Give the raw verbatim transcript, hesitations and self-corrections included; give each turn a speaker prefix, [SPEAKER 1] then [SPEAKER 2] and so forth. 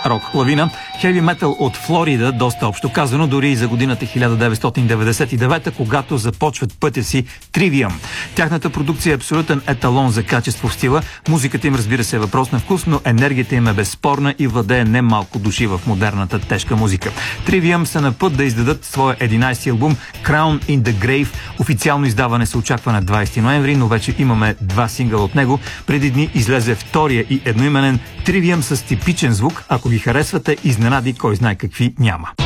[SPEAKER 1] рок лавина. Хеви метал от Флорида, доста общо казано, дори и за годината хиляда деветстотин деветдесет и девета, когато започват пътя си Trivium. Тяхната продукция е абсолютен еталон за качество в стила. Музиката им, разбира се, е въпрос на вкус, но енергията им е безспорна и владее немалко души в модерната тежка музика. Trivium са на път да издадат своя единайсети албум Crown in the Grave. Официално издаване се очаква на двайсети ноември, но вече имаме два сингъла от него. Преди дни излезе втория и едноименен Trivium с типичен звук. Ако ги харесвате, изненади кой знае какви няма.